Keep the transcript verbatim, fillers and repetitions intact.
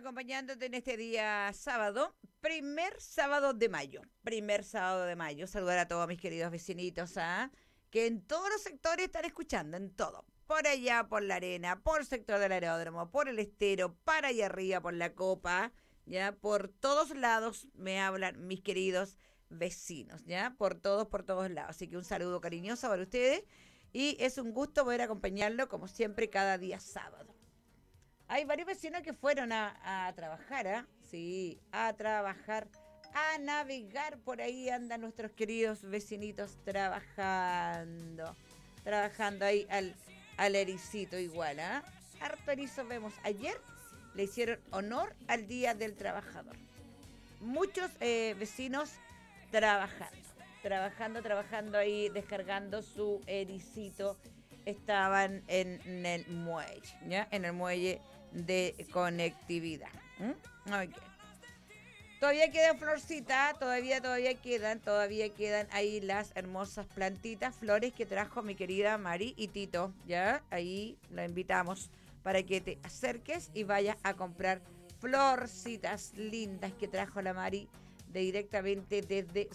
acompañándote en este día sábado, primer sábado de mayo. Primer sábado de mayo. Saludar a todos mis queridos vecinitos, ¿ah? Que en todos los sectores están escuchando, en todo. Por allá, por la arena, por el sector del aeródromo, por el estero, para allá arriba, por la copa, ¿ya? Por todos lados me hablan mis queridos vecinos, ¿ya? Por todos, por todos lados. Así que un saludo cariñoso para ustedes y es un gusto poder acompañarlo como siempre cada día sábado. Hay varios vecinos que fueron a, a trabajar, ¿ah? ¿eh? Sí, a trabajar, a navegar. Por ahí andan nuestros queridos vecinitos trabajando. Trabajando ahí al, al ericito igual, ¿ah? ¿eh? Harto erizo vemos. Ayer le hicieron honor al Día del Trabajador. Muchos eh, vecinos trabajando. Trabajando, trabajando ahí, descargando su ericito. Estaban en el muelle, ¿ya? En el muelle de conectividad. ¿Mm? Okay. Todavía quedan florcitas, todavía, todavía quedan, todavía quedan ahí las hermosas plantitas, flores que trajo mi querida Mari y Tito, ¿ya? Ahí la invitamos para que te acerques y vayas a comprar florcitas lindas que trajo la Mari de directamente desde